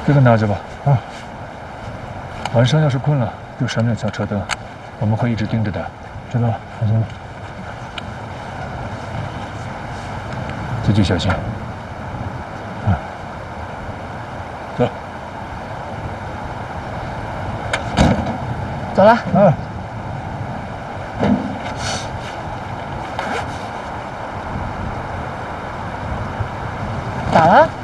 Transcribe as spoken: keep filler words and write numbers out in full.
这个拿着吧。啊。晚上要是困了，就闪亮小车灯，我们会一直盯着的。知道了，放心吧。自己小心。啊。走。 走了。 啊。 咋了？